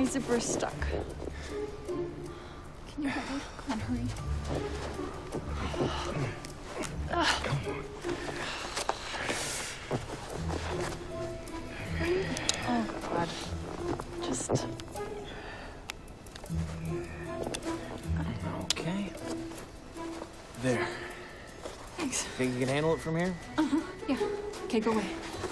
My zipper is stuck. Can you help me? Come on, hurry. Oh, God. Just... Okay. There. Thanks. Think you can handle it from here? Yeah. Okay, go away.